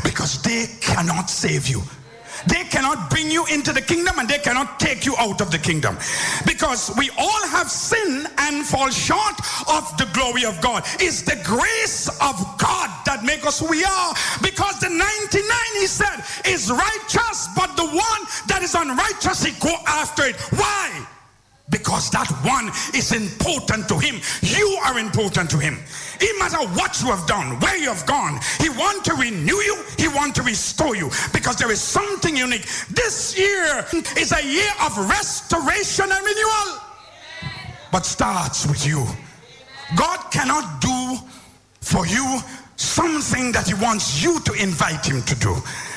Because they cannot save you. They cannot bring you into the kingdom, and they cannot take you out of the kingdom. Because we all have sinned and fall short of the glory of God. It's the grace of God that makes us who we are. Because the 99, he said, is righteous, but the one that is unrighteous, he go after it. Why? Because that one is important to him. You are important to him. It matter what you have done, where you have gone. He wants to renew you. He wants to restore you. Because there is something unique. This year is a year of restoration and renewal. But starts with you. God cannot do for you something that he wants you to invite him to do.